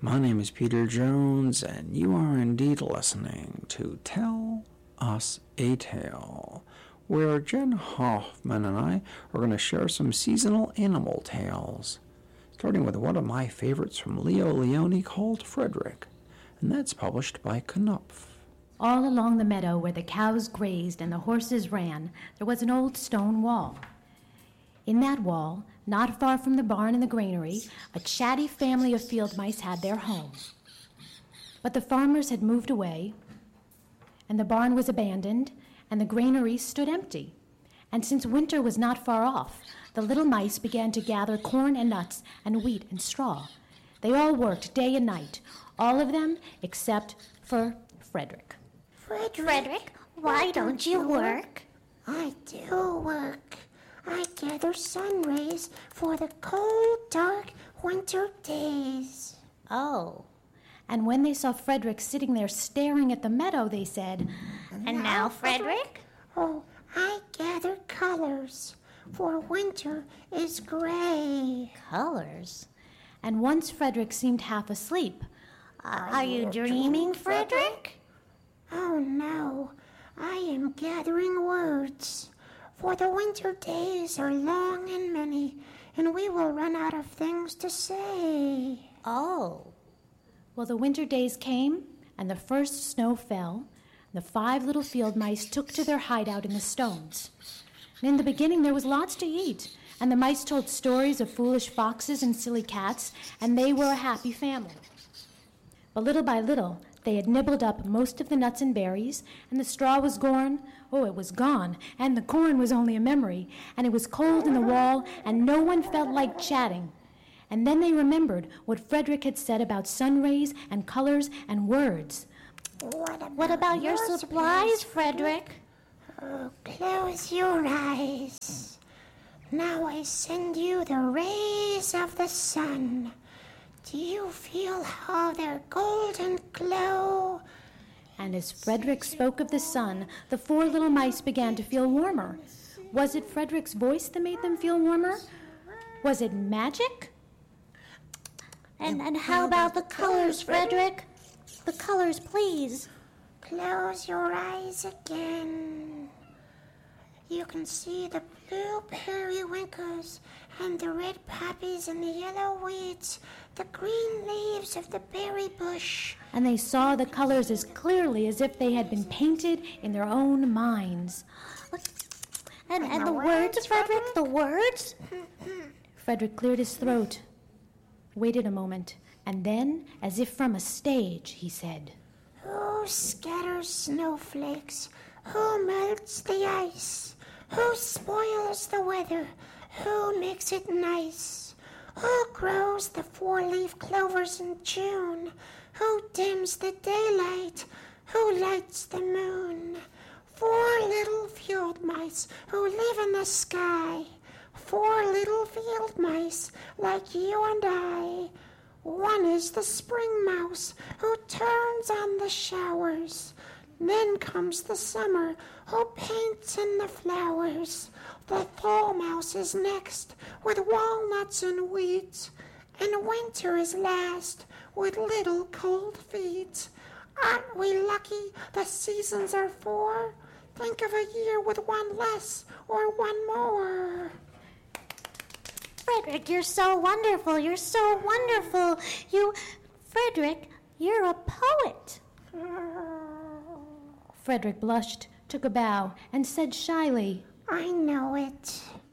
My name is Peter Jones, and you are indeed listening to Tell Us a Tale, where Jen Hoffman and I are going to share some seasonal animal tales, starting with one of my favorites from Leo Leone called Frederick, and that's published by Knopf. All along the meadow where the cows grazed and the horses ran, there was an old stone wall. In that wall, not far from the barn and the granary, a chatty family of field mice had their home. But the farmers had moved away, and the barn was abandoned, and the granary stood empty. And since winter was not far off, the little mice began to gather corn and nuts and wheat and straw. They all worked day and night, all of them except for Frederick. Frederick, why don't you work? I do work. I gather sun rays for the cold, dark winter days. Oh. And when they saw Frederick sitting there staring at the meadow, they said, And now, Frederick? Oh, I gather colors, for winter is gray. Colors? And once Frederick seemed half asleep. Are you dreaming, Frederick? Oh, no. I am gathering words. For the winter days are long and many, and we will run out of things to say. Oh. Well, the winter days came, and the first snow fell. The 5 little field mice took to their hideout in the stones. And in the beginning, there was lots to eat, and the mice told stories of foolish foxes and silly cats, and they were a happy family. But little by little, they had nibbled up most of the nuts and berries, and the straw was gone. Oh, it was gone, and the corn was only a memory, and it was cold in the wall, and no one felt like chatting. And then they remembered what Frederick had said about sun rays and colors and words. What about your supplies, Frederick? Oh, close your eyes. Now I send you the rays of the sun. Do you feel how their golden glow? And as Frederick spoke of the sun, the 4 little mice began to feel warmer. Was it Frederick's voice that made them feel warmer? Was it magic? And how about the colors, Frederick? The colors, please. Close your eyes again. You can see the blue periwinkles and the red poppies and the yellow weeds, the green leaves of the berry bush. And they saw the colors as clearly as if they had been painted in their own minds. And the words, Frederick, the words? Frederick cleared his throat, waited a moment, and then, as if from a stage, he said, Who scatters snowflakes? Who melts the ice? Who spoils the weather? Who makes it nice? Who grows the 4-leaf clovers in June? Who dims the daylight? Who lights the moon? 4 little field mice who live in the sky. 4 little field mice like you and I. One is the spring mouse who turns on the showers. Then comes the summer who paints in the flowers. The fall mouse is next with walnuts and wheat. And winter is last with little cold feet. Aren't we lucky the seasons are 4? Think of a year with 1 less or 1 more. Frederick, you're so wonderful. You're so wonderful. Frederick, you're a poet. Frederick blushed, took a bow, and said shyly, I know it.